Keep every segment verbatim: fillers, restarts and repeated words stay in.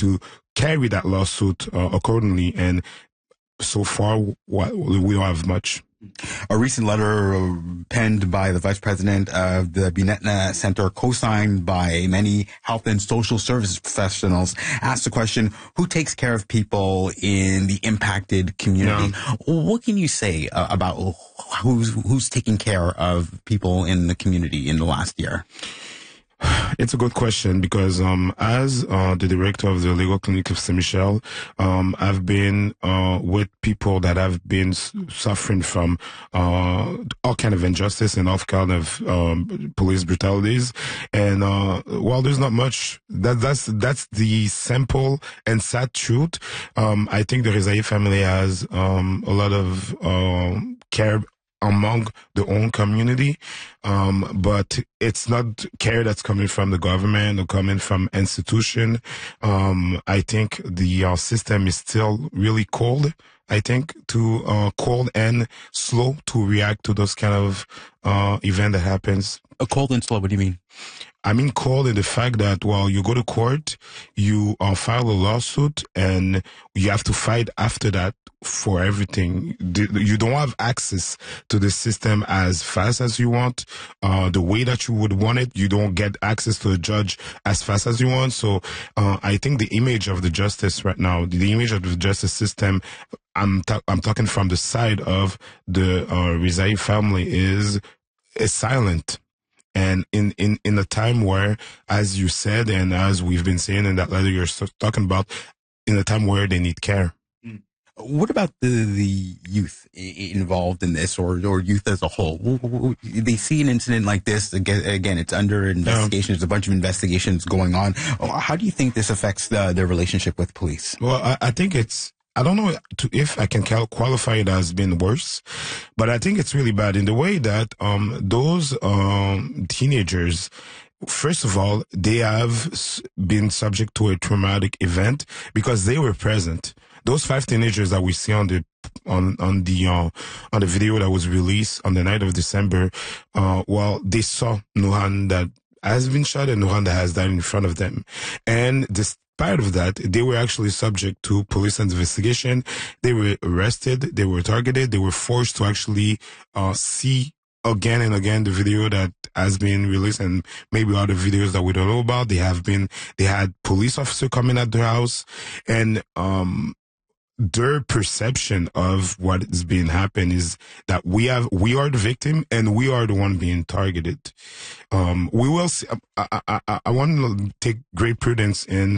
to carry that lawsuit uh, accordingly. And so far, we don't have much. A recent letter penned by the vice president of the Binetna Center, co-signed by many health and social services professionals, asks the question, who takes care of people in the impacted community? Yeah. What can you say uh, about who's, who's taking care of people in the community in the last year? It's a good question because um, as uh, the director of the Legal Clinic of Saint Michel, um, I've been uh, with people that have been s- suffering from uh, all kind of injustice and all kind of um, police brutalities. And uh, while there's not much, that that's that's the simple and sad truth. Um, I think the Rezaie family has um, a lot of uh, care among the own community, um, but it's not care that's coming from the government or coming from institution. Um, I think the uh, system is still really cold. I think to uh, cold and slow to react to those kind of uh, event that happens. A cold and slow. What do you mean? I mean cold in the fact that while you go to court, you uh, file a lawsuit and you have to fight after that for everything. You don't have access to the system as fast as you want. Uh, the way that you would want it, you don't get access to a judge as fast as you want. So uh, I think the image of the justice right now, the image of the justice system, I'm ta- I'm talking from the side of the uh, Rezaie family is is silent. And in, in, in a time where, as you said, and as we've been saying in that letter you're talking about, in a time where they need care. What about the, the youth involved in this, or, or youth as a whole? They see an incident like this, again, it's under investigation, yeah. There's a bunch of investigations going on. How do you think this affects the, their relationship with police? Well, I, I think it's, I don't know to, if I can qualify it as being worse, but I think it's really bad in the way that um those um teenagers, first of all, they have been subject to a traumatic event because they were present. Those five teenagers that we see on the on on the uh, on the video that was released on the night of December, uh, well, they saw Nuhan that has been shot and Nuhan that has died in front of them, and this. Part of that, they were actually subject to police investigation. They were arrested. They were targeted. They were forced to actually uh, see again and again the video that has been released, and maybe other videos that we don't know about. They have been. They had police officer coming at their house, and um, their perception of what is being happened is that we have we are the victim and we are the one being targeted. Um, we will see. I, I, I, I want to take great prudence in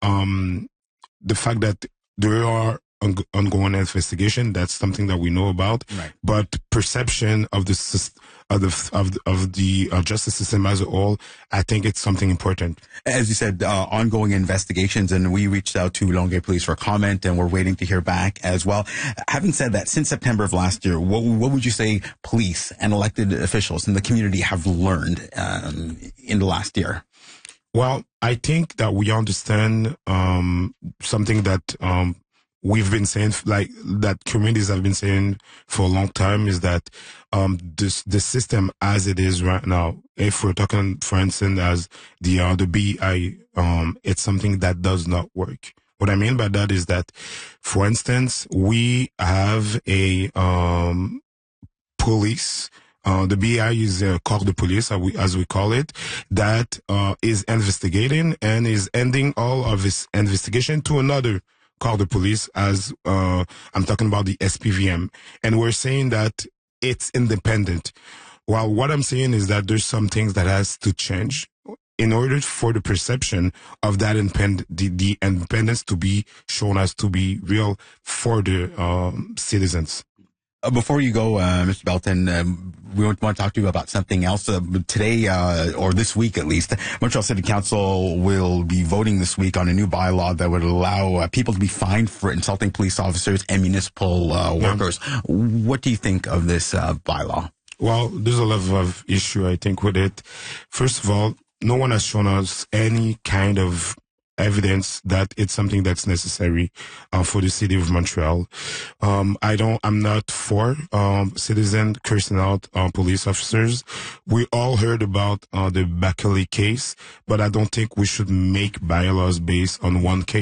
um, the fact that there are on, ongoing investigation. That's something that we know about. Right. But perception of the of the of the, of the uh, justice system as a whole, I think it's something important. As you said, uh, ongoing investigations, and we reached out to Longueuil Police for comment, and we're waiting to hear back as well. Having said that, since September of last year, what, what would you say police and elected officials in the community have learned um, in the last year? Well, I think that we understand um, something that um, we've been saying, like that communities have been saying for a long time, is that um, this, the system as it is right now, if we're talking, for instance, as the uh, the B I, um, it's something that does not work. What I mean by that is that, for instance, we have a um, police. Uh, the B I is a corps de police, as we, as we call it, that uh, is investigating and is ending all of its investigation to another corps de police, as uh, I'm talking about the S P V M. And we're saying that it's independent. Well, what I'm saying is that there's some things that has to change in order for the perception of that independ- the, the independence to be shown as to be real for the um, citizens. Uh, before you go, uh, Mister Belton, um, we want to talk to you about something else. Uh, today, uh, or this week at least, Montreal City Council will be voting this week on a new bylaw that would allow uh, people to be fined for insulting police officers and municipal uh, workers. Yeah. What do you think of this uh, bylaw? Well, there's a lot of issue, I think, with it. First of all, no one has shown us any kind of evidence that it's something that's necessary uh, for the city of Montreal. Um, I don't, I'm not for um, citizen cursing out uh, police officers. We all heard about uh, the Bakali case, but I don't think we should make bylaws based on one case.